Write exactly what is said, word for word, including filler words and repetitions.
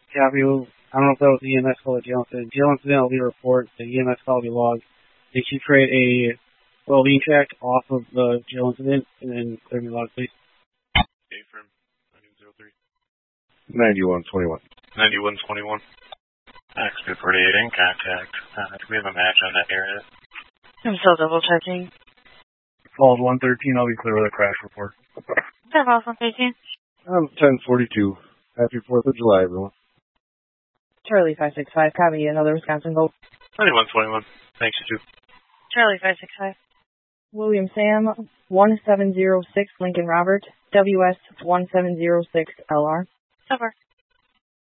Copy. I don't know if that was the E M S call or jail incident. Jail incident will be a report. The E M S call will be logged. They should create a well-being check off of the jail incident and then clear me log, please. A-firm, nine zero three. ninety-one twenty-one. ninety-one twenty-one. X two forty-eight in contact. Uh, do we have a match on that area? I'm still double checking. Called one thirteen, I'll be clear with a crash report. That was one thirteen. Um, ten forty-two. Happy fourth of July, everyone. Charlie five six five, copy, another Wisconsin Gold. ninety-one twenty-one. Thanks, you too. Charlie five six five. William Sam, one seven zero six, Lincoln Robert, W S one seven zero six L R. So far.